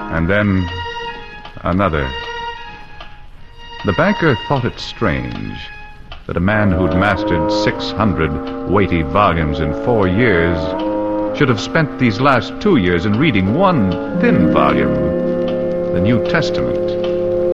And then another. The banker thought it strange that a man who'd mastered 600 weighty volumes in 4 years should have spent these last 2 years in reading one thin volume, the New Testament.